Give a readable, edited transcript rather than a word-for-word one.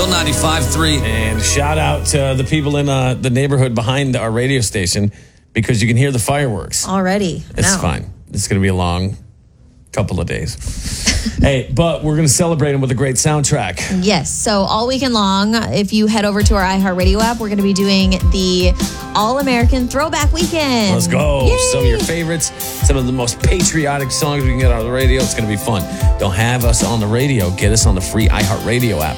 95.3. And shout out to the people in the neighborhood behind our radio station because you can hear the fireworks. Already. It's fine. It's going to be a long couple of days. Hey, but we're going to celebrate them with a great soundtrack. Yes. So all weekend long, if you head over to our iHeartRadio app, we're going to be doing the All-American Throwback Weekend. Let's go. Yay! Some of your favorites, some of the most patriotic songs we can get on the radio. It's going to be fun. Don't have us on the radio. Get us on the free iHeartRadio app.